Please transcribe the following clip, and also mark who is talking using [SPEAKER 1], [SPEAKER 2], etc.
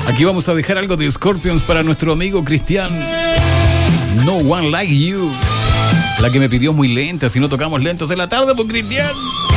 [SPEAKER 1] Aquí vamos a dejar algo de Scorpions para nuestro amigo Cristian. No One Like You. La que me pidió muy lenta. Si no tocamos lentos en la tarde, pues Cristian.